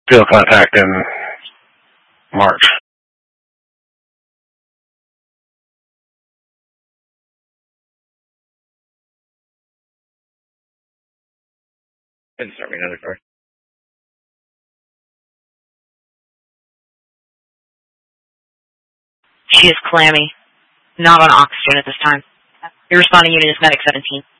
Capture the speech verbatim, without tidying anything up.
field contact in March. Didn't start me another car. She is clammy. Not on oxygen at this time. Your responding unit is Medic seventeen.